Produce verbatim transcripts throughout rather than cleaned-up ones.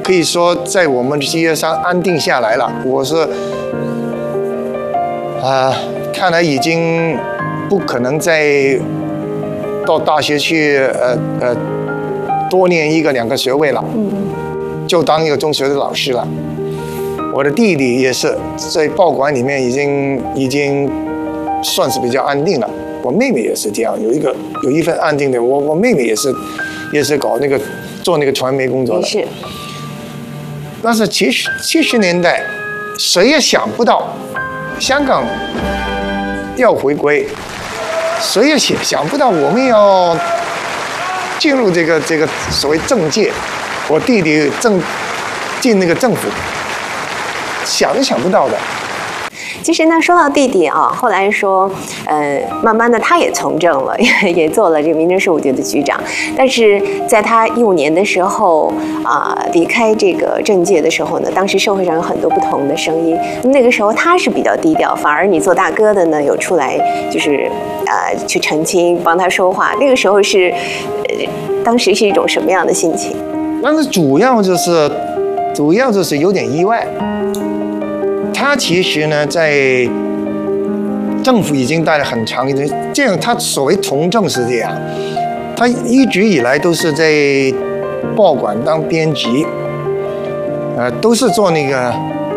可以说在我们的事业上安定下来了。我是啊、呃，看来已经不可能再到大学去呃呃多念一个两个学位了，嗯，就当一个中学的老师了。我的弟弟也是在报馆里面已经已经算是比较安定了。我妹妹也是这样，有一个有一份安定的。我我妹妹也是也是搞那个做那个传媒工作的。 是。 但是七十七十年代，谁也想不到香港要回归，谁也想想不到我们要进入这个这个所谓政界。我弟弟正进那个政府，想都想不到的。 其实呢，说到弟弟啊，后来说，呃，慢慢的他也从政了，也也做了这个民政事务局的局长。但是在他一五年的时候啊、呃，离开这个政界的时候呢，当时社会上有很多不同的声音。那个时候他是比较低调，反而你做大哥的呢，有出来就是呃去澄清，帮他说话。那个时候是，呃，当时是一种什么样的心情？ 但是主要就是，主要就是有点意外。他其实呢，在政府已经待了很长一段，这样他所谓从政是这样，他一直以来都是在报馆当编辑，呃，都是做那个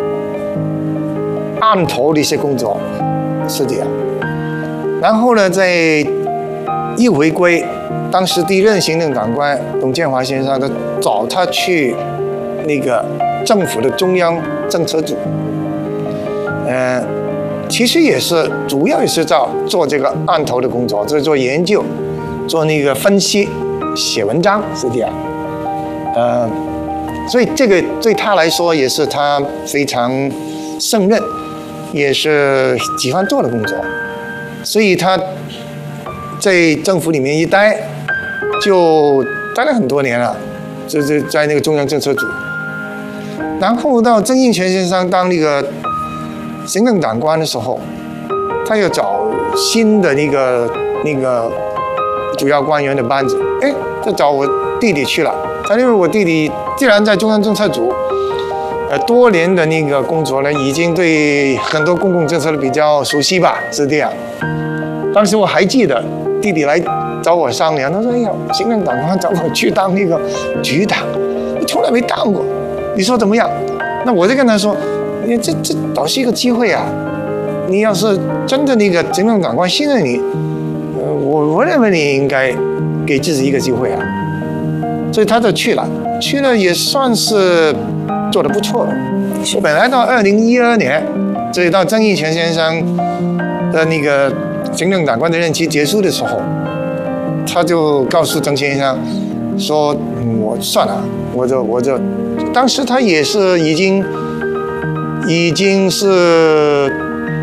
案头的一些工作，是这样。然后呢，在一回归，当时第一任行政长官董建华先生他找他去那个政府的中央政策组。呃，其实也是主要也是在做这个案头的工作，就是做研究，做那个分析，写文章是这样。呃，所以这个对他来说也是他非常胜任，也是喜欢做的工作，所以他在政府里面一待，就待了很多年了，就是在那个中央政策组。然后到曾荫权先生当那个行政长官的时候，他要找新的那个那个主要官员的班子，哎，他找我弟弟去了。他因为我弟弟既然在中央政策组，呃，多年的那个工作呢，已经对很多公共政策比较熟悉吧，是这样。当时我还记得弟弟来找我商量，他说：“哎呀，行政长官找我去当那个局长，我从来没当过，你说怎么样？”那我就跟他说。因为这这倒是一个机会啊！你要是真的那个行政长官信任你，呃，我我认为你应该给自己一个机会啊。所以他就去了，去了也算是做得不错了。本来到二零一二年，所以到曾荫权先生的那个行政长官的任期结束的时候，他就告诉曾先生说：“嗯、我算了，我就我就，当时他也是已经。”已经是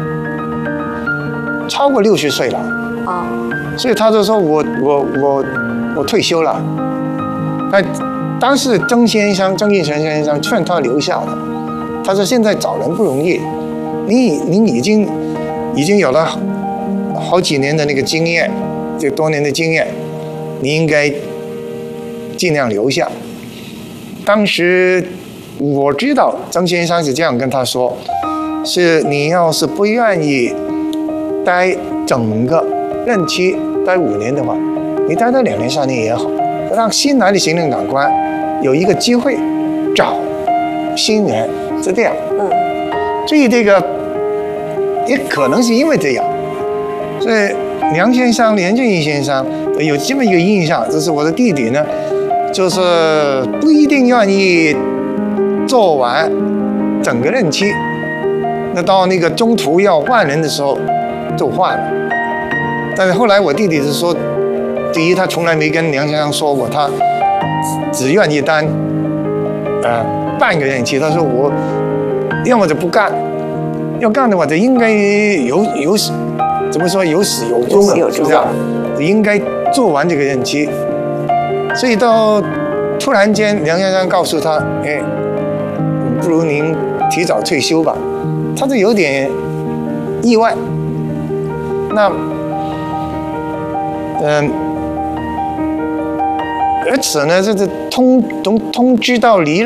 超过六十岁了啊，所以他就说我我我我退休了。但当时曾先生曾荫权先生劝他留下了，他说现在找人不容易，你你已经已经有了好几年的那个经验，这多年的经验，你应该尽量留下。当时。我知道曾先生是这样跟他说，是你要是不愿意待整个任期待五年的话，你待到两年三年也好，让新来的行政长官有一个机会找新人，是这样。嗯，所以这个也可能是因为这样，所以梁先生、连振义先生有这么一个印象，就是我的弟弟呢，就是不一定愿意。做完整个任期，那到那个中途要换人的时候就换了。但是后来我弟弟是说，第一他从来没跟梁先生说过他只愿意当呃半个任期，他说我要么就不干，要干的话就应该有有怎么说有始有终的，是这样，应该做完这个任期。所以到突然间梁先生告诉他，哎。不如您提早退休吧，他就有点意外。那，嗯，而且呢，这这通通通知到离任。